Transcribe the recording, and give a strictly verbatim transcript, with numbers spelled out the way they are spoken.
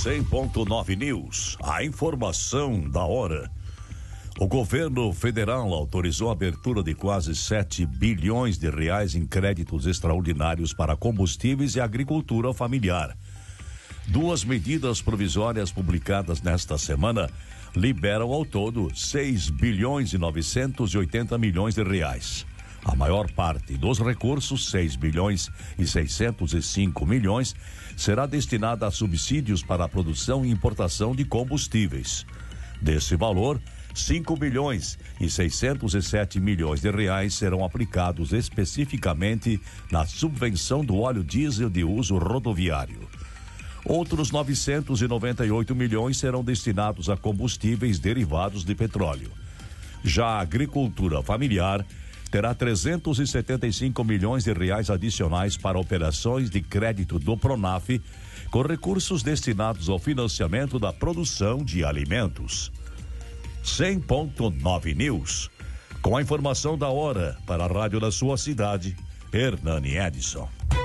cem ponto nove News, a informação da hora. O governo federal autorizou a abertura de quase sete bilhões de reais em créditos extraordinários para combustíveis e agricultura familiar. Duas medidas provisórias publicadas nesta semana liberam ao todo seis bilhões e novecentos e oitenta milhões de reais. A maior parte dos recursos, seis bilhões e seiscentos e cinco milhões, será destinada a subsídios para a produção e importação de combustíveis. Desse valor, cinco bilhões e seiscentos e sete milhões de reais serão aplicados especificamente na subvenção do óleo diesel de uso rodoviário. Outros novecentos e noventa e oito milhões serão destinados a combustíveis derivados de petróleo. Já a agricultura familiar terá trezentos e setenta e cinco milhões de reais adicionais para operações de crédito do Pronaf, com recursos destinados ao financiamento da produção de alimentos. cem ponto nove News, com a informação da hora para a rádio da sua cidade, Hernani Edson.